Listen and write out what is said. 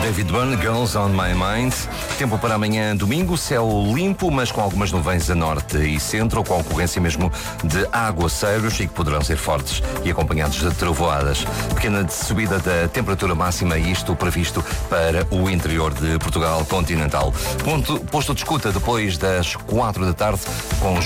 David Byrne, Girls on My Mind. Tempo para amanhã, domingo, céu limpo, mas com algumas nuvens a norte e centro, com ocorrência mesmo de aguaceiros e que poderão ser fortes e acompanhados de trovoadas. Pequena subida da temperatura máxima, isto previsto para o interior de Portugal continental. Posto de escuta depois das 4 da tarde, com